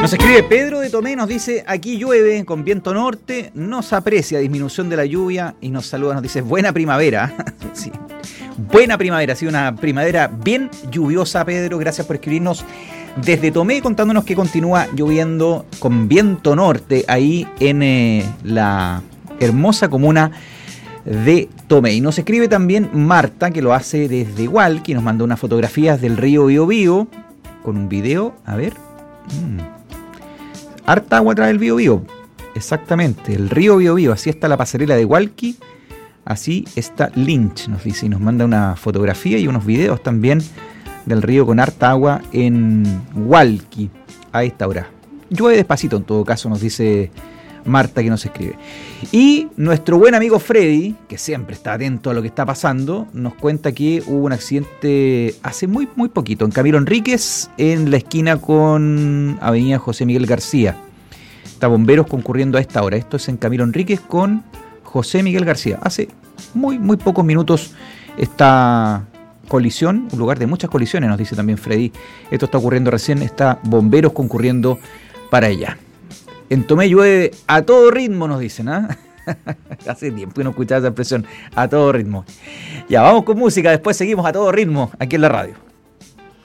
Nos escribe Pedro de Tomé, nos dice: aquí llueve con viento norte, no se aprecia disminución de la lluvia, y nos saluda, nos dice: buena primavera. Sí, buena primavera, ha sido una primavera bien lluviosa, Pedro, gracias por escribirnos desde Tomé, contándonos que continúa lloviendo con viento norte ahí en la hermosa comuna de Tomé. Y nos escribe también Marta, que lo hace desde Hualqui, nos mandó unas fotografías del río Biobío con un video, a ver. Harta agua atrás del Biobío, exactamente, el río Biobío, así está la pasarela de Hualqui, así está Lynch, nos dice, y nos manda una fotografía y unos videos también del río con harta agua en Hualqui a esta hora. Llueve despacito en todo caso, nos dice Marta, que nos escribe. Y nuestro buen amigo Freddy, que siempre está atento a lo que está pasando, nos cuenta que hubo un accidente hace muy poquito en Camilo Enríquez, en la esquina con Avenida José Miguel García. Está bomberos concurriendo a esta hora. Esto es en Camilo Enríquez con José Miguel García. Hace muy pocos minutos esta colisión, un lugar de muchas colisiones, nos dice también Freddy. Esto está ocurriendo recién, está bomberos concurriendo para allá. En Tomé llueve a todo ritmo, nos dicen, ¿ah? Hace tiempo que no escuchaba esa expresión, a todo ritmo. Ya, vamos con música, después seguimos a todo ritmo aquí en la radio.